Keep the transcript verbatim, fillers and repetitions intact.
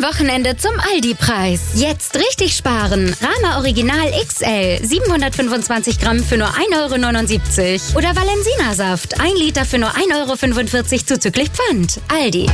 Wochenende zum Aldi-Preis. Jetzt richtig sparen. Rama Original X L siebenhundertfünfundzwanzig Gramm für nur ein Euro neunundsiebzig. Oder Valensina-Saft ein Liter für nur ein Euro fünfundvierzig zuzüglich Pfand. Aldi.